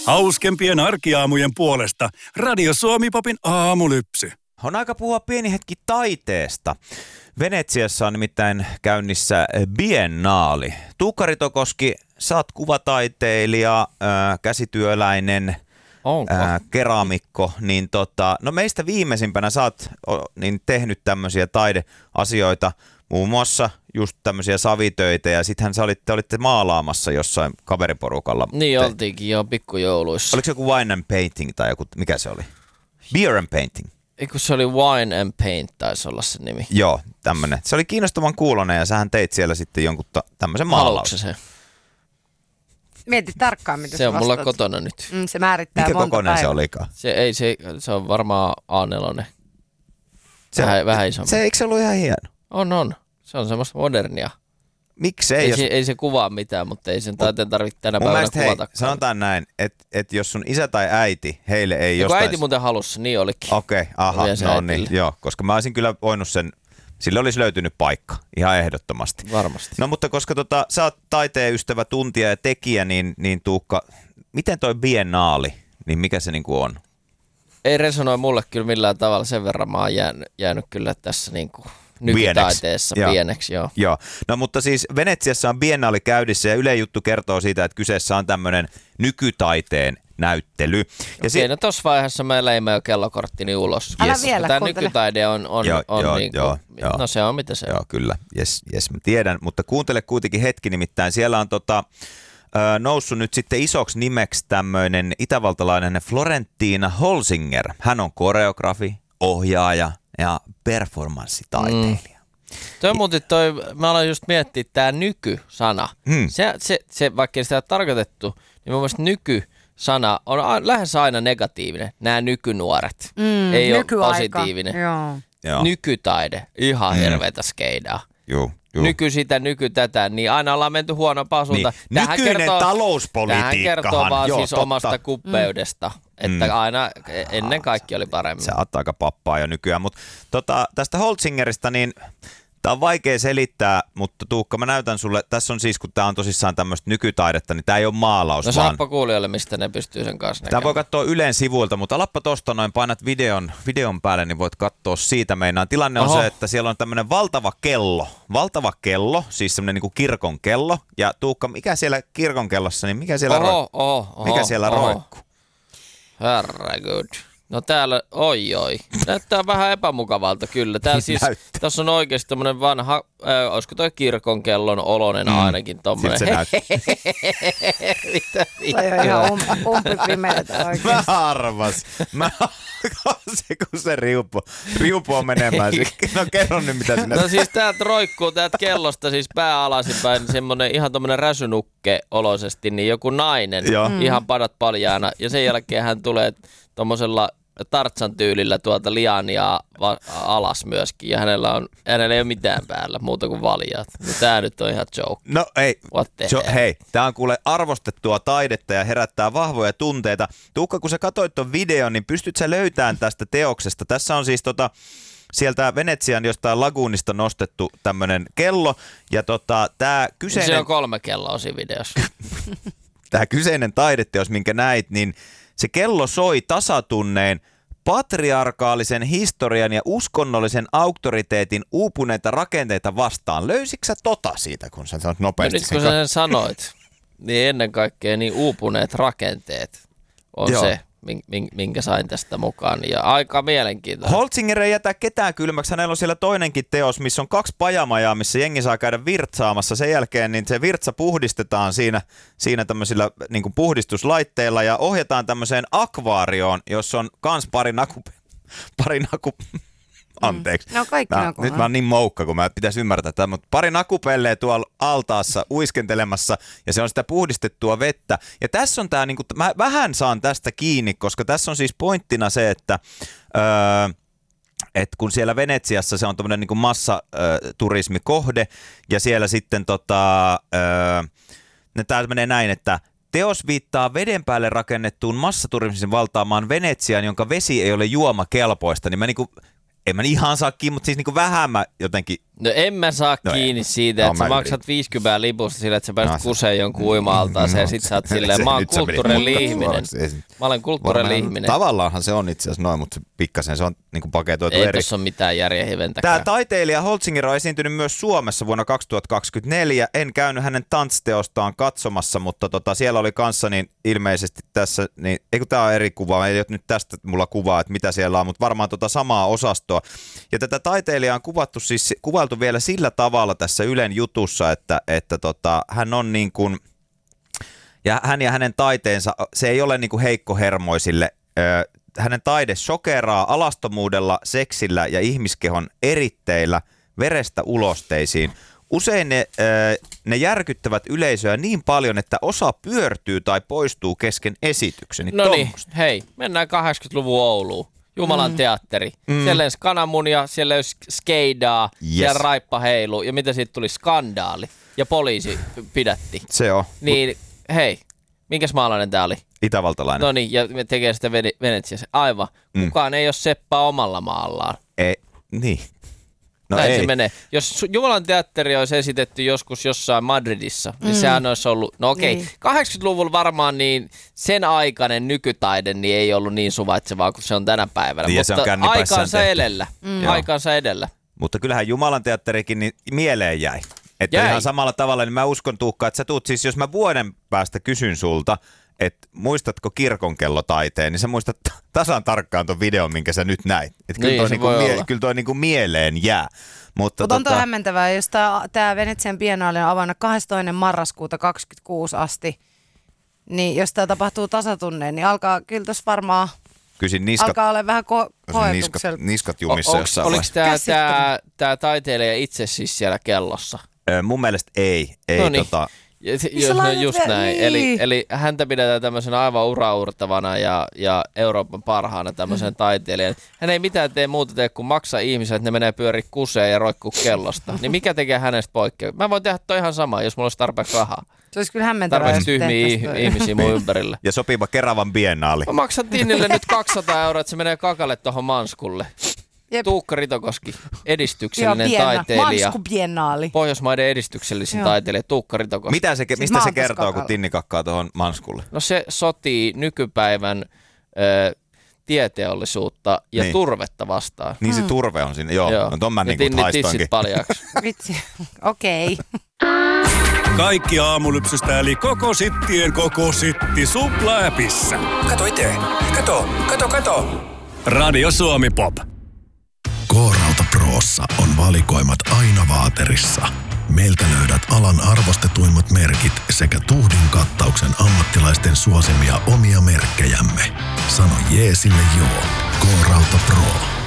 Hauskempien arkiaamujen puolesta Radio Suomi-popin aamulypsy. On aika puhua pieni hetki taiteesta. Venetsiassa on nimittäin käynnissä biennaali. Tuukka Ritokoski, sä oot kuvataiteilija, käsityöläinen, keramikko. Niin no meistä viimeisimpänä sä oot niin tehnyt tämmöisiä taideasioita, muun muassa just tämmöisiä savitöitä, ja sittenhän te olitte maalaamassa jossain kaveriporukalla. Niin oltiinkin jo pikkujouluissa. Oliko se joku wine and painting tai joku, mikä se oli? Beer and painting. Eikö se oli Wine and Paint, taisi olla se nimi. Joo, tämmönen. Se oli kiinnostavan kuulonen, ja sähän teit siellä sitten jonkun tämmöisen maalauksen. Se? Mieti tarkkaan, mitä se on mulla vastaat. kotona nyt. Se määrittää mikä monta kokoinen päivää. se olikaan? Se on varmaan A4. Vähän isompi. Eikö se ollut ihan hieno? On. Se on semmoista modernia. Miksei? Ei se kuvaa mitään, mutta ei sen taiteen tarvitse tänä päivänä mielestä, kuvata. Sanotaan näin, että jos sun isä tai äiti, heille ei joku jostain... äiti muuten halusi, niin olikin. Okei, no niin, joo, koska mä olisin kyllä voinut sen, sille olisi löytynyt paikka, ihan ehdottomasti. Varmasti. No mutta koska sä oot taiteen ystävä, tuntija ja tekijä, niin Tuukka, miten toi biennaali, niin mikä se niinku on? Ei resonoi mulle kyllä millään tavalla, sen verran mä oon jäänyt kyllä tässä niinku nykytaiteessa pieneksi. Joo. No mutta siis Venetsiassa on biennaali käynnissä ja Yle Juttu kertoo siitä, että kyseessä on tämmöinen nykytaiteen näyttely. Ja no tossa vaiheessa mä leimän jo kellokorttini ulos. Älä vielä, tämä kuuntele. nykytaide on joo. no se on mitä se on. Joo, kyllä. Jes, mä tiedän. Mutta kuuntele kuitenkin hetki, nimittäin siellä on noussut nyt sitten isoksi nimeksi tämmöinen itävaltalainen Florentina Holzinger. Hän on koreografi, ohjaaja ja performanssitaiteilija. Toi muuten mä aloin just miettiä tää nykysana. Se vaikka ei sitä tarkoitettu, niin mun mielestä nykysana on lähes aina negatiivinen. Nämä nykynuoret. Ei ole positiivinen. Joo. Nykytaide. Ihan hirveetä skeidaa. Joo. Nyky sitä, nyky tätä, niin aina ollaan menty huonompaan suuntaan. Niin. Nykyinen talouspolitiikkahan. Tähän kertoo vaan siis omasta kuppeudesta, että aina ennen kaikki oli paremmin. Se on aika pappaa jo nykyään, mutta tästä Holzingerista, niin tämä on vaikea selittää, mutta Tuukka, mä näytän sulle, tässä on siis, kun tämä on tosissaan tämmöistä nykytaidetta, niin tämä ei ole maalaus, no sanoppa kuulijoille, mistä ne pystyy sen kanssa näkemään. Tämä voi katsoa Ylen sivuilta, mutta alappa tosta noin, painat videon päälle, niin voit katsoa siitä meinaan. Tilanne on se, että siellä on tämmöinen valtava kello, siis semmoinen niin kuin kirkon kello, ja Tuukka, mikä siellä kirkon kellossa, niin mikä siellä roikkuu? Herregud. No täällä, oi. Näyttää vähän epämukavalta kyllä. Täällä siis, tässä on oikeasti tämmönen vanha, olisiko toi kirkon kellon oloinen ainakin tommonen. Siltä se Mitä? Toi on ihan umpipimeätä oikeasti. Mä arvas. Kun se riupu on menemään. No kerro nyt mitä sinä. No siis täältä roikkuu täältä kellosta siis pää alasinpäin semmonen ihan tommonen räsynukke oloisesti, niin joku nainen ihan padat paljaana. Ja sen jälkeen hän tulee tommosella Tartsan tyylillä tuolta liania alas myöskin, ja hänellä ei ole mitään päällä muuta kuin valjaat. No tää nyt on ihan joke. No hei, tää on kuule arvostettua taidetta ja herättää vahvoja tunteita. Tuukka, kun sä katsoit ton videon, niin pystyt sä löytämään tästä teoksesta? Tässä on siis sieltä Venetsian jostain laguunista nostettu tämmönen kello, ja tää kyseinen... Se on 3 kelloa siinä videossa. Tää kyseinen taideteos, minkä näit, niin se kello soi tasatunneen patriarkaalisen historian ja uskonnollisen auktoriteetin uupuneita rakenteita vastaan. Löysitkö sä siitä, kun sä sanoit nopeasti? No nyt kun sä sen sanoit, niin ennen kaikkea niin uupuneet rakenteet on se, minkä sain tästä mukaan. Ja aika mielenkiintoinen. Holzinger ei jätä ketään kylmäksi. Hänellä on siellä toinenkin teos, missä on 2 pajamajaa, missä jengi saa käydä virtsaamassa. Sen jälkeen niin se virtsa puhdistetaan siinä tämmöisillä niin kuin puhdistuslaitteilla ja ohjataan tämmöiseen akvaarioon, jossa on kans pari Anteeksi. No kaikki nyt mä oon niin moukka, kun mä pitäisi ymmärtää tätä, mutta pari nakupelleä tuolla altaassa uiskentelemassa ja se on sitä puhdistettua vettä. Ja tässä on tää, niinku, mä vähän saan tästä kiinni, koska tässä on siis pointtina se, että kun siellä Venetsiassa se on tämmöinen niinku massaturismikohde ja siellä sitten tää menee näin, että teos viittaa veden päälle rakennettuun massaturismin valtaamaan Venetsiaan, jonka vesi ei ole juomakelpoista, niin mä niinku en mä ihan saa kiinni, mutta siis niinku vähän mä jotenkin No en mä saa kiinni siitä, että sä maksat 50 lipusta sillä, että sä pääset kuseen jonkun uima-altaaseen ja sit sä oot silleen, mä oon kulttuurillinen ihminen. Mä olen kulttuurillinen ihminen. Tavallaanhan se on itse asiassa noin, mutta pikkasen se on niinku paketoitu eri. Ei tossa ole mitään järjen hiventäkään. Tää taiteilija Holzinger on esiintynyt myös Suomessa vuonna 2024. En käynyt hänen tanssiteostaan katsomassa, mutta siellä oli kanssa niin ilmeisesti tässä, niin eikö tää on eri kuva, ei ole nyt tästä mulla kuvaa, että mitä siellä on, mutta varmaan samaa osastoa. Ja tätä taiteilijaa on kuvailtu vielä sillä tavalla tässä Ylen jutussa, että hän on niin kuin, ja hän ja hänen taiteensa, se ei ole niin kuin heikkohermoisille. Hänen taide shokeraa alastomuudella, seksillä ja ihmiskehon eritteillä verestä ulosteisiin. Usein ne järkyttävät yleisöä niin paljon, että osa pyörtyy tai poistuu kesken esityksen. No niin, hei, mennään 80-luvun Ouluun. Jumalan teatteri. Siellä olisi kananmunia, siellä olisi skeidaa, siellä raippa heilu. Ja mitä siitä tuli? Skandaali. Ja poliisi pidätti. Se on. Niin, hei, minkäs maalainen tää oli? Itävaltalainen. No niin, ja me tekee sitä Venetsiassa. Aivan. Kukaan ei ole seppää omalla maallaan. Ei, niin. No näin ei. se menee. Jos Jumalan teatteri olisi esitetty joskus jossain Madridissa, niin sehän olisi ollut, no okei, niin. 80-luvulla varmaan niin sen aikainen nykytaide niin ei ollut niin suvaitsevaa kuin se on tänä päivänä, niin, mutta aikaansa edellä. Mutta kyllähän Jumalan teatterikin niin mieleen jäi. Että ihan samalla tavalla, niin mä uskon Tuukka, että sä tuut siis, jos mä vuoden päästä kysyn sulta, että muistatko kirkonkellotaiteen, niin sä muistat tasan tarkkaan ton videon, minkä sä nyt näit. Että kyllä toi niinku mieleen jää. Mutta on toi hämmentävää, jos tää Venetsian Biennaali on avannut 12. marraskuuta 2026 asti, niin jos tää tapahtuu tasatunneen, niin alkaa kyllä tossa varmaan alkaa olla vähän koetuksella. Niskat jumissa jossain vaiheessa. Oliko tää taiteilija itse siis siellä kellossa? Mun mielestä ei. Noniin. Just näin. Niin. Eli häntä pidetään tämmöisenä aivan uraurtavana ja Euroopan parhaana tämmöisen taiteilijana. Hän ei mitään muuta kuin maksaa ihmisille, että ne menee pyöri kuseen ja roikkuu kellosta. Niin mikä tekee hänestä poikkeus? Mä voin tehdä toi ihan sama, jos mulla olisi tarpeeksi rahaa. Se olisi kyllä hämmentävää. Tarpeeksi tyhmiä ihmisiä mun ympärillä. Ja sopiva Keravan biennaali. Mä maksan Tinnille nyt 200 €, että se menee kakalle tohon Manskulle. Jep. Tuukka Ritokoski, edistyksellinen taiteilija. Mansku-biennaali. Pohjoismaiden edistyksellisin taiteilija Tuukka Ritokoski. Mistä se kertoo, kun Tinni kakkaa tuohon Manskulle? No se sotii nykypäivän tieteollisuutta ja turvetta vastaan. Niin se turve on siinä, joo. No ton mä niin kuin haistoinkin. Vitsi, okei. Kaikki Aamulypsystä eli koko sittien koko sitti Supla-appissa. Kato itse. Kato. Radio Suomi Pop. K-Rauta Prossa on valikoimat aina vaaterissa. Meiltä löydät alan arvostetuimmat merkit sekä tuhdin kattauksen ammattilaisten suosimia omia merkkejämme. Sano jee sille joo. K-Rauta Pro.